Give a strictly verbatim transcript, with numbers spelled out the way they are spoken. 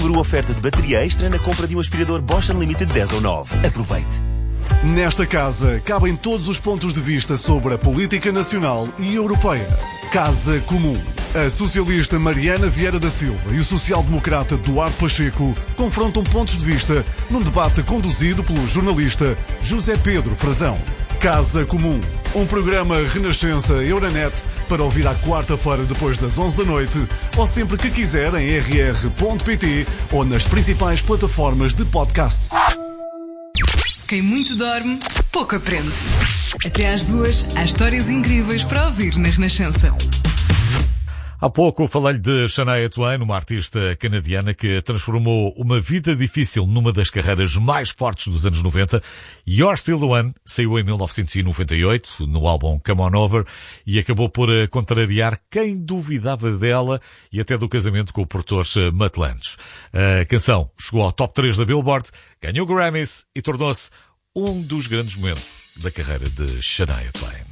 Uma oferta de bateria extra na compra de um aspirador Bosch Unlimited dez ou nove. Aproveite. Nesta casa cabem todos os pontos de vista sobre a política nacional e europeia. Casa Comum. A socialista Mariana Vieira da Silva e o social-democrata Duarte Pacheco confrontam pontos de vista num debate conduzido pelo jornalista José Pedro Frazão. Casa Comum. Um programa Renascença Euronet para ouvir à quarta-feira depois das onze da noite ou sempre que quiser em r r ponto p t ou nas principais plataformas de podcasts. Quem muito dorme, pouco aprende. Até às duas, há histórias incríveis para ouvir na Renascença. Há pouco falei-lhe de Shania Twain, uma artista canadiana que transformou uma vida difícil numa das carreiras mais fortes dos anos noventa. You're Still the One saiu em mil novecentos e noventa e oito, no álbum Come On Over, e acabou por contrariar quem duvidava dela e até do casamento com o produtor Mutt Lange. A canção chegou ao top três da Billboard, ganhou Grammys e tornou-se um dos grandes momentos da carreira de Shania Twain.